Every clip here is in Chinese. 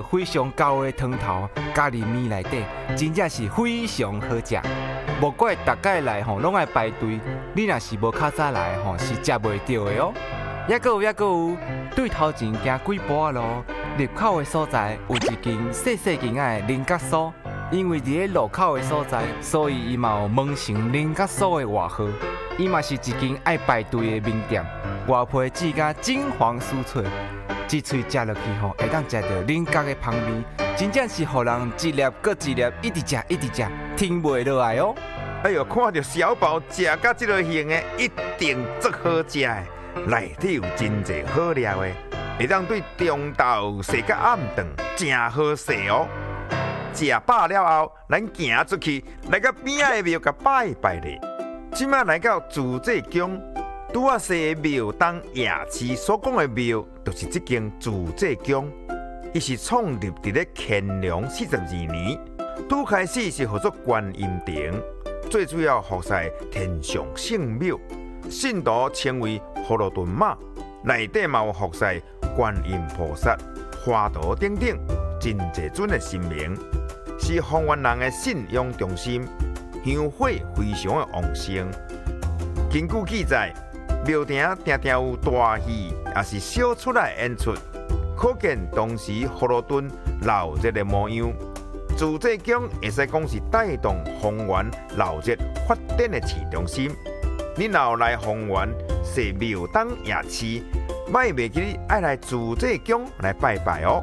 非常高的汤头加入面内底，真正是非常好食。无怪大概来吼拢爱排队，你若是无较早来吼，是食袂到的哦。还有，对头前行几步仔路，入口的所在有一间细间的菱角酥。因为伫个路口的所在，所以伊嘛有蒙城菱角酥的外号。伊嘛是一间爱排队的名店，外皮煮甲金黄酥脆，一喙食落去吼，会当食到菱角的香味，真正是互人一粒搁一粒，一直食，停袂落来哦。 哎呦，看到小宝食到这个型的，一定足好食的，内底有真侪好料的，会当对中昼食甲暗顿，真好食哦。食饱了后，咱行出去，来到边仔的庙甲拜拜咧。即摆来到自济宫，拄啊西庙东夜市所讲的庙，就是这间自济宫。伊是创立伫咧乾隆42年，拄开始是号做观音亭，最主要服侍天上圣庙，信徒称为葫芦墩妈，内底嘛有服侍观音菩萨、花陀等等，真济尊的神明。是方圆人的信仰中心，香火非常的旺盛。根据记载，庙埕常常有大戏，也是小出来演出，可见当时葫芦墩闹热的模样。自济宫会使讲是带动方圆闹热发展的市中心。你若来方圆踅庙东夜市，莫袂记爱来自济宫来拜拜哦。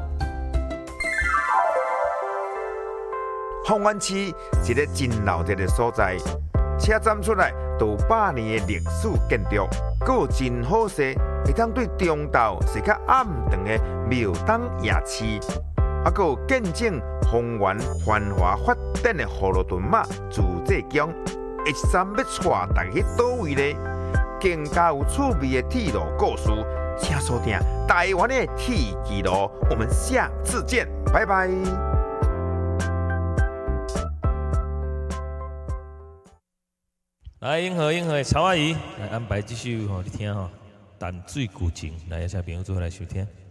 方圆市是一个真闹热的所在，车站出来都有100年的历史建筑，阁有真好势，会当对中昼是较暗顿的庙东夜市，阁有见证方圆繁华发展的葫芦墩妈自济宫。一站要带大家去倒位呢？更加有趣味的铁路故事，请收听台湾的铁纪录。我们下次见，拜拜。 来，永和曹阿姨来安排这首吼，你听吼，淡水古情，来，请朋友做伙来收听。